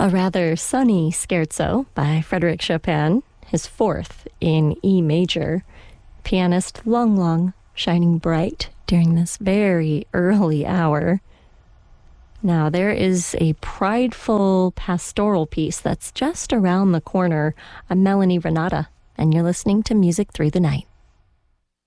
A rather sunny scherzo by Frédéric Chopin, his fourth in E major. Pianist Lung Lung shining bright during this very early hour. Now, there is a prideful pastoral piece that's just around the corner. I'm Melanie Renata, and you're listening to Music Through the Night.